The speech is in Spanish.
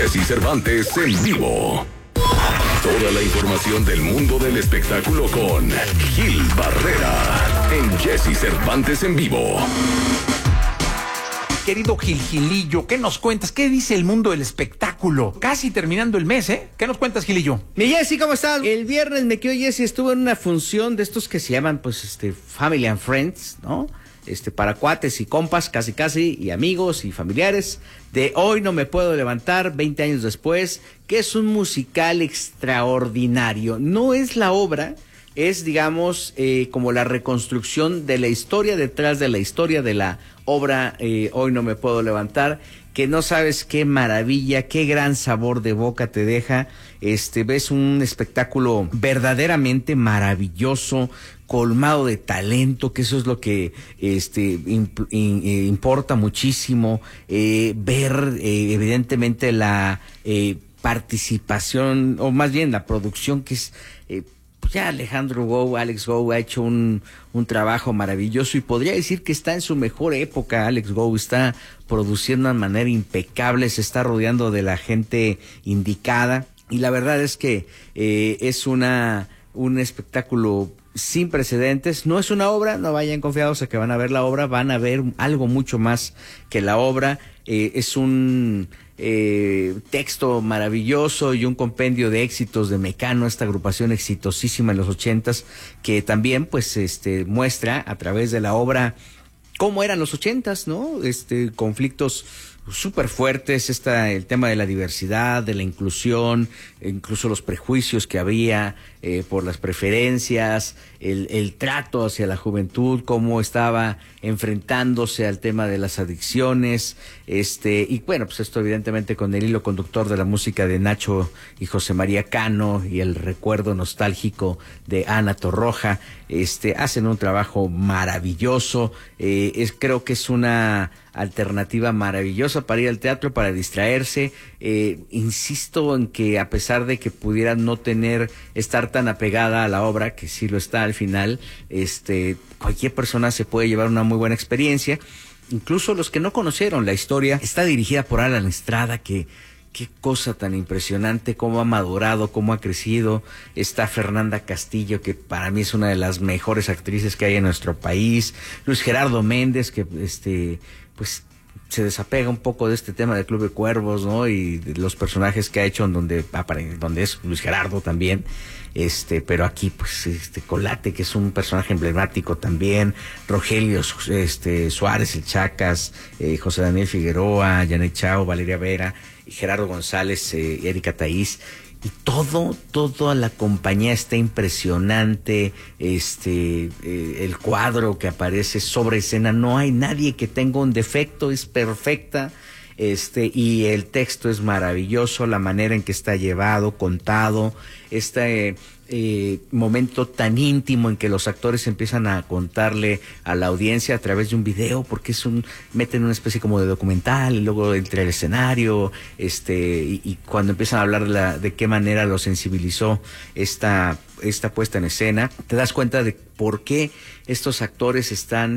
Jesse Cervantes en vivo. Toda la información del mundo del espectáculo con Gil Barrera en Jesse Cervantes en vivo. Querido Gilillo, ¿qué nos cuentas? ¿Qué dice el mundo del espectáculo? Casi terminando el mes, ¿eh? ¿Qué nos cuentas, Gilillo? Mi Jessy, ¿cómo estás? El viernes, mi querido Jessy, estuvo en una función de estos que se llaman, Family and Friends, ¿no? Para cuates y compas, casi, y amigos y familiares, de Hoy No Me Puedo Levantar, 20 años después, que es un musical extraordinario. No es la obra, es, digamos, como la reconstrucción de la historia detrás de la historia de la obra Hoy No Me Puedo Levantar, que no sabes qué maravilla, qué gran sabor de boca te deja. Ves un espectáculo verdaderamente maravilloso, colmado de talento, que eso es lo que importa muchísimo. Ver evidentemente la participación, o más bien la producción, que es ya Alejandro Gou, Alex Gou ha hecho un trabajo maravilloso, y podría decir que está en su mejor época. Alex Gou está produciendo de manera impecable, se está rodeando de la gente indicada, y la verdad es que es un espectáculo sin precedentes. No es una obra, no vayan confiados a que van a ver la obra, van a ver algo mucho más que la obra. Es un texto maravilloso y un compendio de éxitos de Mecano, esta agrupación exitosísima en los 80s, que también muestra a través de la obra cómo eran los 80s, ¿no? Conflictos súper fuertes, el tema de la diversidad, de la inclusión, incluso los prejuicios que había por las preferencias, el trato hacia la juventud, cómo estaba enfrentándose al tema de las adicciones, y bueno, pues esto evidentemente con el hilo conductor de la música de Nacho y José María Cano, y el recuerdo nostálgico de Ana Torroja. Hacen un trabajo maravilloso. Creo que es una alternativa maravillosa para ir al teatro, para distraerse. Insisto en que a pesar de que pudiera no estar tan apegada a la obra, que sí lo está al final, cualquier persona se puede llevar una muy buena experiencia, incluso los que no conocieron la historia. Está dirigida por Alan Estrada, que qué cosa tan impresionante, cómo ha madurado, cómo ha crecido. Está Fernanda Castillo, que para mí es una de las mejores actrices que hay en nuestro país. Luis Gerardo Méndez, que pues se desapega un poco de este tema del Club de Cuervos, ¿no? Y de los personajes que ha hecho donde es Luis Gerardo también. Pero aquí Colate, que es un personaje emblemático también, Rogelio Suárez, el Chacas, José Daniel Figueroa, Janet Chao, Valeria Vera, y Gerardo González, Erika Taís, y toda la compañía está impresionante. El cuadro que aparece sobre escena, no hay nadie que tenga un defecto, es perfecta. Y el texto es maravilloso, la manera en que está llevado, contado, momento tan íntimo en que los actores empiezan a contarle a la audiencia a través de un video, porque meten una especie como de documental, y luego entre el escenario, y cuando empiezan a hablar de qué manera lo sensibilizó esta puesta en escena, te das cuenta de por qué estos actores están